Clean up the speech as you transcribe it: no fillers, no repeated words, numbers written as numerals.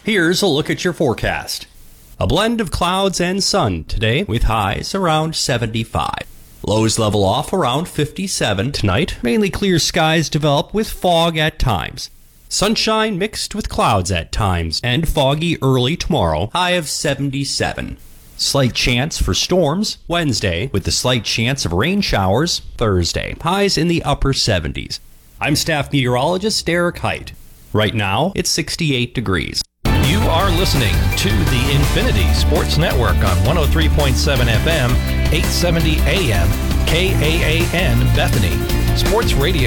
Here's a look at your forecast. A blend of clouds and sun today with highs around 75. Lows level off around 57 tonight. Mainly clear skies develop with fog at times. Sunshine mixed with clouds at times and foggy early tomorrow. High of 77. Slight chance for storms Wednesday with the slight chance of rain showers Thursday. Highs in the upper 70s. I'm staff meteorologist Derek Height. Right now, it's 68 degrees. You are listening to the Infinity Sports Network on 103.7 FM, 870 AM, KAAN Bethany. Sports Radio